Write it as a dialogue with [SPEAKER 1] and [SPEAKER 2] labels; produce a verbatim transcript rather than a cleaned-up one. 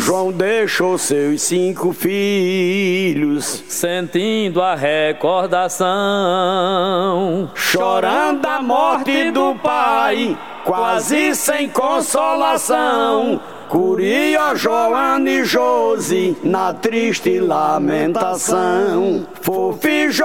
[SPEAKER 1] João deixou seus cinco filhos,
[SPEAKER 2] sentindo a recordação,
[SPEAKER 1] chorando a morte do pai, quase sem consolação. Curió, Joana e Josi, na triste lamentação. Fofi